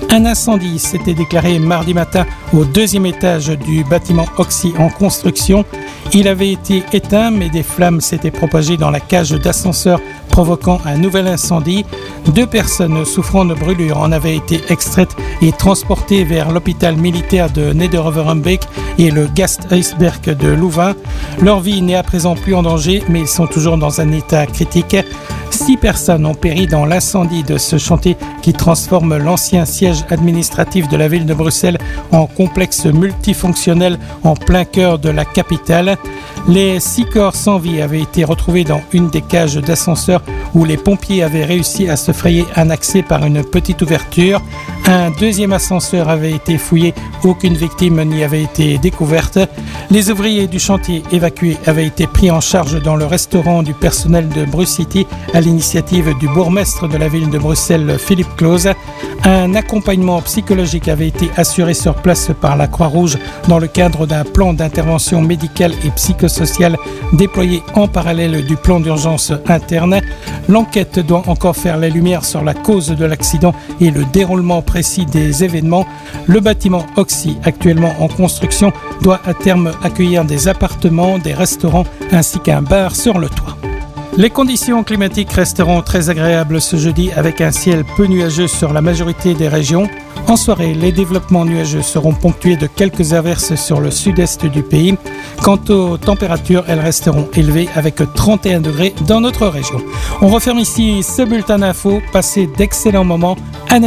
Un incendie s'était déclaré mardi matin au deuxième étage du bâtiment Oxy en construction. Il avait été éteint, mais des flammes s'étaient propagées dans la cage d'ascenseur, provoquant un nouvel incendie. 2 personnes souffrant de brûlures en avaient été extraites et transportées vers l'hôpital militaire de Nederwerenbeek et le Gasthuisberg de Louvain. Leur vie n'est à présent plus en danger, mais ils sont toujours dans un état critique. 6 personnes ont péri dans l'incendie de ce chantier qui transforme l'ancien siège administratif de la ville de Bruxelles en complexe multifonctionnel en plein cœur de la capitale. Les 6 corps sans vie avaient été retrouvés dans une des cages d'ascenseur où les pompiers avaient réussi à se frayer un accès par une petite ouverture. Un deuxième ascenseur avait été fouillé, aucune victime n'y avait été découverte. Les ouvriers du chantier évacués avaient été pris en charge dans le restaurant du personnel de Brucity à l'initiative du bourgmestre de la ville de Bruxelles, Philippe Claus. Un accompagnement psychologique avait été assuré sur place par la Croix-Rouge dans le cadre d'un plan d'intervention médicale et psychosociale déployé en parallèle du plan d'urgence interne. L'enquête doit encore faire la lumière sur la cause de l'accident et le déroulement précis des événements. Le bâtiment Oxy, actuellement en construction, doit à terme accueillir des appartements, des restaurants ainsi qu'un bar sur le toit. Les conditions climatiques resteront très agréables ce jeudi avec un ciel peu nuageux sur la majorité des régions. En soirée, les développements nuageux seront ponctués de quelques averses sur le sud-est du pays. Quant aux températures, elles resteront élevées avec 31 degrés dans notre région. On referme ici ce bulletin d'infos. Passez d'excellents moments.